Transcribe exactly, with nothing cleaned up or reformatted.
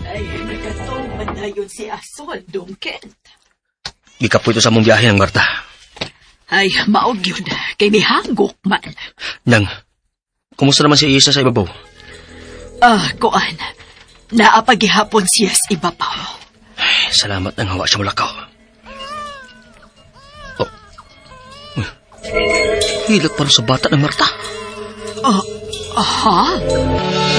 Ay, nagkatuman na yun si Asol, Dungkit. Gikapo ito sa mong biyahe ng Marta. Ay, maog yun. Kay may hanggok man. Nang, kumusta naman si Isa sa ibabaw? Ah, kuan. Naapagihapon siya sa ibabaw. Ay, salamat nang hawa siya mulakaw. Oh. Hilat pa sa bata ng Marta. Ah, uh, aha?